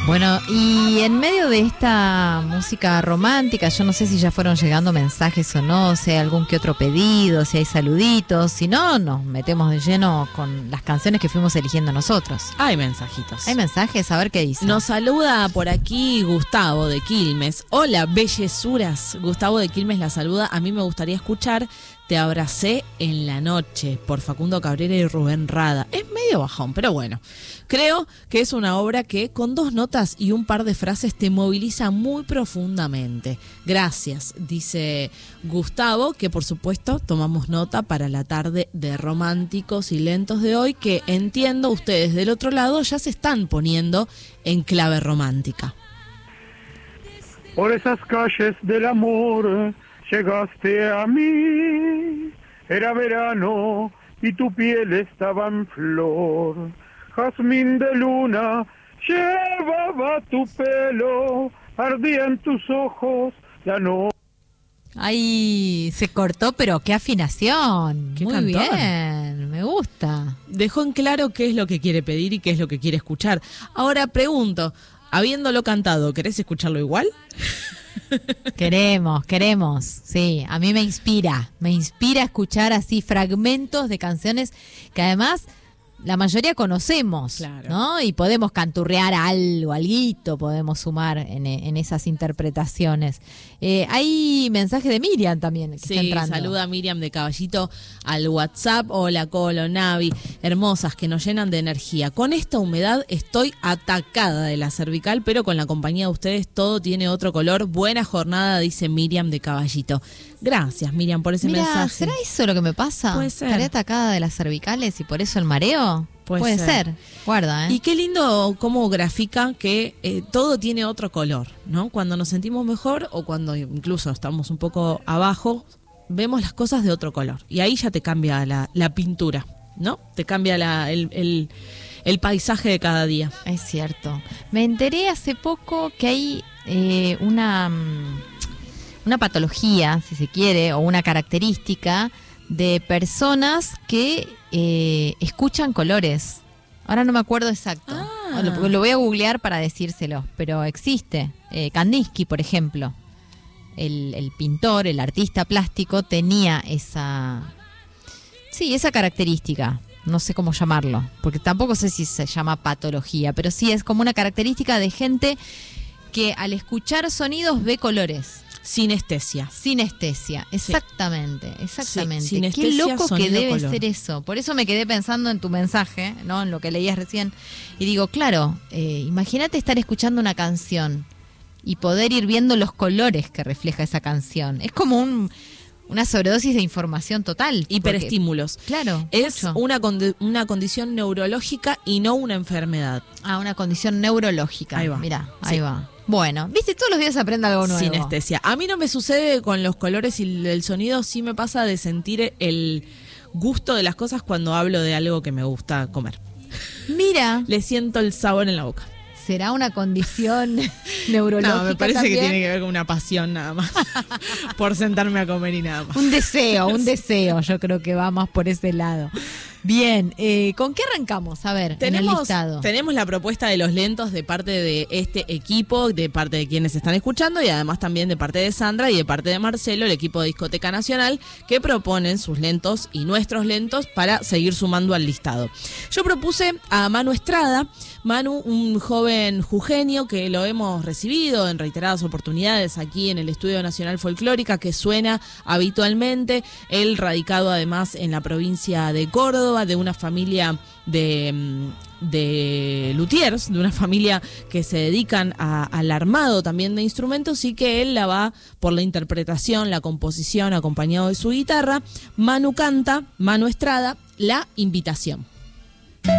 Bueno, y en medio de esta música romántica, yo no sé si ya fueron llegando mensajes o no, si hay algún que otro pedido, si hay saluditos, si no, nos metemos de lleno con las canciones que fuimos eligiendo nosotros. Hay mensajitos. Hay mensajes, a ver qué dice. Nos saluda por aquí Gustavo de Quilmes. Hola, bellezuras. Gustavo de Quilmes la saluda. A mí me gustaría escuchar Te abracé en la noche, por Facundo Cabrera y Rubén Rada. Es medio bajón, pero bueno. Creo que es una obra que con 2 notas y un par de frases te moviliza muy profundamente. Gracias, dice Gustavo, que por supuesto tomamos nota para la tarde de románticos y lentos de hoy, que entiendo ustedes del otro lado ya se están poniendo en clave romántica. Por esas calles del amor llegaste a mí, era verano y tu piel estaba en flor, jazmín de luna llevaba tu pelo, ardía en tus ojos la noche. Ay, se cortó, pero qué afinación. Qué muy cantón. bien, me gusta. Dejó en claro qué es lo que quiere pedir y qué es lo que quiere escuchar. Ahora pregunto, habiéndolo cantado, ¿querés escucharlo igual? Queremos, sí, a mí me inspira escuchar así fragmentos de canciones que además la mayoría conocemos, claro, ¿no? Y podemos canturrear alguito, podemos sumar en esas interpretaciones. Hay mensaje de Miriam también que está entrando. Saluda a Miriam de Caballito al WhatsApp. Hola Colo, Navi, hermosas, que nos llenan de energía. Con esta humedad estoy atacada de la cervical, pero con la compañía de ustedes todo tiene otro color. Buena jornada, dice Miriam de Caballito. Gracias, Miriam, por ese mensaje. ¿Será eso lo que me pasa? Puede ser. ¿Estaré atacada de las cervicales y por eso el mareo? Puede ser. Guarda, Y qué lindo cómo grafica que todo tiene otro color, ¿no? Cuando nos sentimos mejor o cuando incluso estamos un poco abajo, vemos las cosas de otro color. Y ahí ya te cambia la pintura, ¿no? Te cambia el paisaje de cada día. Es cierto. Me enteré hace poco que hay una patología, si se quiere, o una característica de personas que escuchan colores. Ahora no me acuerdo exacto. Lo voy a googlear para decírselo, pero existe. Kandinsky, por ejemplo, el pintor, el artista plástico, tenía esa característica. No sé cómo llamarlo, porque tampoco sé si se llama patología, pero sí es como una característica de gente que al escuchar sonidos ve colores. Sinestesia, exactamente. Sí, sinestesia, qué loco que sonido, debe color. ser eso. Por eso me quedé pensando en tu mensaje, ¿no? En lo que leías recién. Y digo, claro, imagínate estar escuchando una canción y poder ir viendo los colores que refleja esa canción. Es como una sobredosis de información total. Hiperestímulos. Claro. Es mucho. una condición neurológica y no una enfermedad. Una condición neurológica. Ahí va. Mirá, Sí. ahí va. Bueno, viste, todos los días se aprende algo nuevo. Sinestesia. A mí no me sucede con los colores y el sonido, sí me pasa de sentir el gusto de las cosas cuando hablo de algo que me gusta comer. Mira. Le siento el sabor en la boca. ¿Será una condición neurológica? No, me parece también? que tiene que ver con una pasión nada más. Por sentarme a comer y nada más. Un deseo, yo creo que va más por ese lado. Bien, ¿con qué arrancamos? A ver, en el listado. Tenemos la propuesta de los lentos de parte de este equipo, de parte de quienes están escuchando y además también de parte de Sandra y de parte de Marcelo, el equipo de Discoteca Nacional, que proponen sus lentos y nuestros lentos para seguir sumando al listado. Yo propuse a Manu Estrada. Manu, un joven jujeño que lo hemos recibido en reiteradas oportunidades aquí en el Estudio Nacional Folclórica, que suena habitualmente. Él radicado además en la provincia de Córdoba, de una familia de luthiers, de una familia que se dedican al armado también de instrumentos, y que él la va por la interpretación, la composición, acompañado de su guitarra. Manu canta, Manu Estrada, La Invitación.